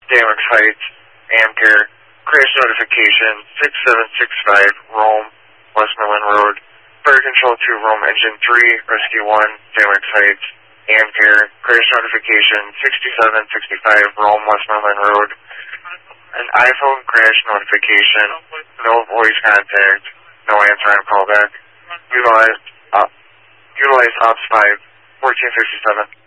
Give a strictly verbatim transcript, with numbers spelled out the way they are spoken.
Damage Heights, Amcare, crash notification six seven six five, Rome, Westmoreland Road, fire control to Rome engine three, rescue one, Damage Heights, Amcare, crash notification sixty-seven sixty-five, Rome, Westmoreland Road, an iPhone crash notification, no voice contact, no answer on callback, utilize, uh, utilize Ops five, fourteen fifty-seven.